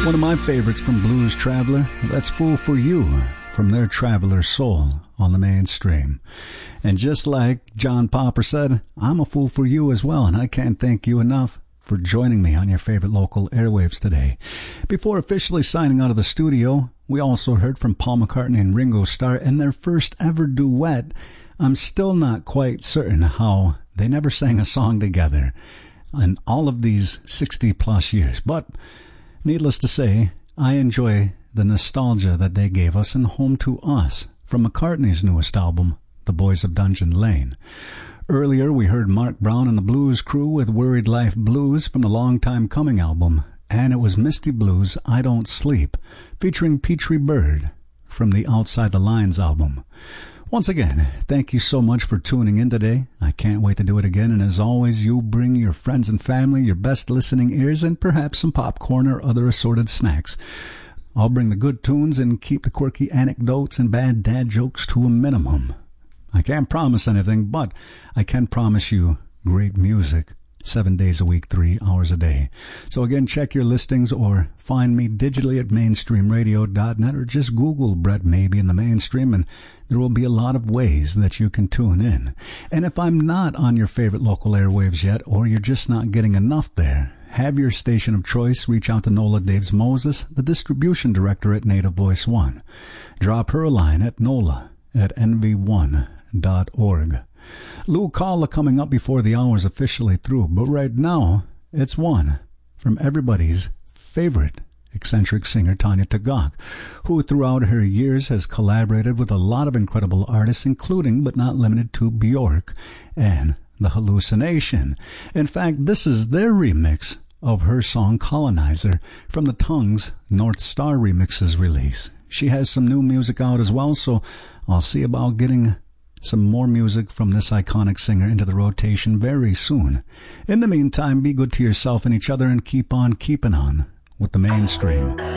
One of my favorites from Blues Traveler, that's Fool for You, from their Traveler Soul on the Mainstream. And just like John Popper said, I'm a fool for you as well, and I can't thank you enough for joining me on your favorite local airwaves today. Before officially signing out of the studio, we also heard from Paul McCartney and Ringo Starr in their first ever duet. I'm still not quite certain how they never sang a song together in all of these 60-plus years, but needless to say, I enjoy the nostalgia that they gave us in Home to Us from McCartney's newest album, The Boys of Dungeon Lane. Earlier, we heard Mark Brown and the Blues Crew with Worried Life Blues from the Long Time Coming album, and it was Misty Blues' I Don't Sleep, featuring Petrie Bird from the Outside the Lines album. Once again, thank you so much for tuning in today. I can't wait to do it again, and as always, you bring your friends and family, your best listening ears, and perhaps some popcorn or other assorted snacks. I'll bring the good tunes and keep the quirky anecdotes and bad dad jokes to a minimum. I can't promise anything, but I can promise you great music 7 days a week, 3 hours a day. So again, check your listings or find me digitally at mainstreamradio.net or just Google Brett Maybe in the Mainstream, and there will be a lot of ways that you can tune in. And if I'm not on your favorite local airwaves yet, or you're just not getting enough there, have your station of choice reach out to Nola Daves Moses, the distribution director at Native Voice One. Drop her a line at nola@nv1.org. Lou Kalla coming up before the hour's officially through, but right now, it's one from everybody's favorite eccentric singer, Tanya Tagaq, who throughout her years has collaborated with a lot of incredible artists, including but not limited to Bjork and The Hallucination. In fact, this is their remix of her song Colonizer from the Tongues North Star Remixes release. She has some new music out as well, so I'll see about getting some more music from this iconic singer into the rotation very soon. In the meantime, be good to yourself and each other and keep on keeping on with the Mainstream.